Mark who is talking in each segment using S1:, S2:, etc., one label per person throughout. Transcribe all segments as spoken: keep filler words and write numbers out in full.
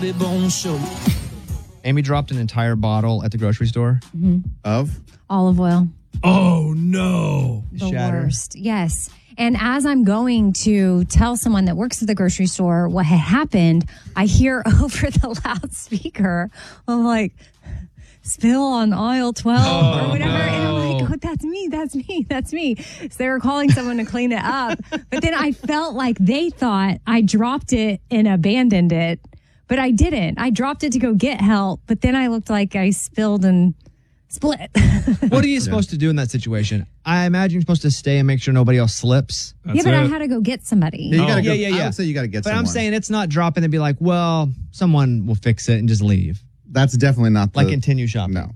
S1: Amy dropped an entire bottle at the grocery store.
S2: Mm-hmm.
S3: Of?
S2: Olive oil.
S4: Oh, no.
S2: The
S1: Shatter.
S2: worst. Yes. And as I'm going to tell someone that works at the grocery store what had happened, I hear over the loudspeaker, I'm like, spill on aisle twelve
S1: Oh,
S2: or whatever.
S1: no.
S2: And I'm like, oh, that's me, that's me, that's me. So they were calling someone to clean it up. But then I felt like they thought I dropped it and abandoned it. But I didn't. I dropped it to go get help. But then I looked like I spilled and split.
S1: What are you supposed to do in that situation? I imagine you're supposed to stay and make sure nobody else slips.
S4: That's
S2: yeah, but I
S4: it.
S2: had to go get somebody.
S3: Yeah, you gotta
S1: Oh,
S3: go,
S1: yeah, yeah,
S3: I
S1: yeah.
S3: would say you got to get
S1: But
S3: someone.
S1: I'm saying it's not dropping and be like, well, someone will fix it and just leave.
S3: That's definitely not the...
S1: Like continue shopping.
S3: No.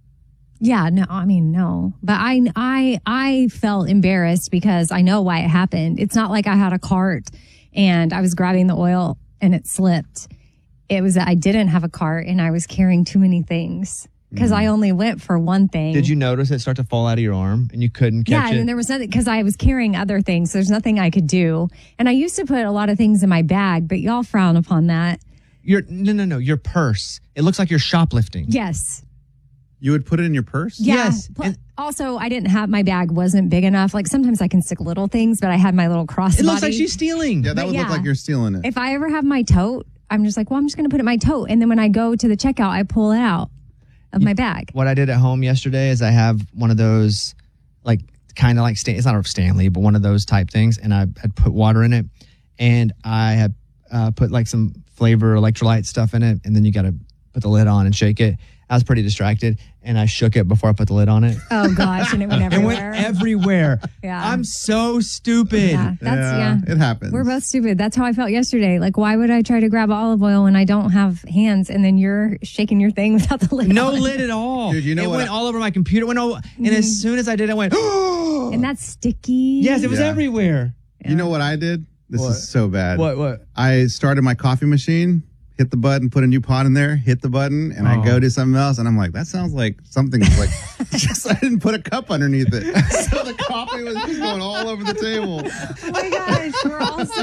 S2: Yeah, no, I mean, no. But I, I, I felt embarrassed because I know why it happened. It's not like I had a cart and I was grabbing the oil and it slipped. It was that I didn't have a cart and I was carrying too many things because I only went for one thing.
S1: Did you notice it start to fall out of your arm and you couldn't catch
S2: Yeah,
S1: it?
S2: and there was nothing because I was carrying other things. So there's nothing I could do. And I used to put a lot of things in my bag, but y'all frown upon that.
S1: Your no, no, no. Your purse. It looks like you're shoplifting.
S2: Yes.
S3: You would put it in your purse?
S2: Yeah.
S1: Yes,
S2: Pl-
S1: and-
S2: also, I didn't have my bag wasn't big enough. Like sometimes I can stick little things, but I had my little crossbody.
S1: It looks like she's stealing.
S3: Yeah, that
S2: But
S3: would
S2: yeah.
S3: look like you're stealing it.
S2: If I ever have my tote, I'm just like, well, I'm just going to put it in my tote. And then when I go to the checkout, I pull it out of my bag.
S1: What I did at home yesterday is I have one of those, like, kind of like, Stan- it's not a Stanley, but one of those type things. And I had put water in it. And I had uh, put like some flavor electrolyte stuff in it. And then you got to put the lid on and shake it. I was pretty distracted. And I shook it before I put the lid on it.
S2: Oh, gosh. And it went
S1: It
S2: everywhere.
S1: went everywhere.
S2: Yeah.
S1: I'm so stupid.
S2: yeah, that's, yeah.
S3: It happens.
S2: We're both stupid. That's how I felt yesterday. Like, why would I try to grab olive oil when I don't have hands and then you're shaking your thing without the lid
S1: No
S2: on?
S1: lid at all.
S3: Dude, you know
S1: it
S3: what
S1: went
S3: I-
S1: all over my computer. It went all, and as soon as I did, I went, oh.
S2: And that's sticky.
S1: Yes, it was
S3: Yeah.
S1: everywhere.
S3: You know what I did? This
S1: What?
S3: is so bad.
S1: What, what?
S3: I started my coffee machine, hit the button, put a new pot in there, hit the button, and I
S1: Oh.
S3: go do something else, and I'm like, that sounds like something like, just I didn't put a cup underneath it. So the coffee was just going all over the table.
S2: Oh my gosh, we're all so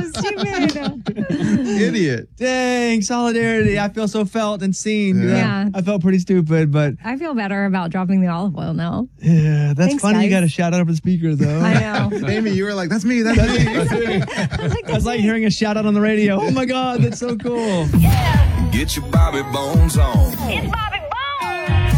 S2: stupid.
S3: Idiot.
S1: Dang, solidarity. I feel so felt and seen. you know?
S2: Yeah.
S1: I felt pretty stupid, but
S2: I feel better about dropping the olive oil now.
S1: yeah, that's
S2: Thanks,
S1: funny. You
S2: guys.
S1: got to shout out over the speaker, though.
S2: I know.
S3: Amy, you were like, that's me, that's me.
S1: That's like hearing a shout out on the radio. Oh my God, that's so cool.
S5: Get your Bobby Bones on.
S6: It's Bobby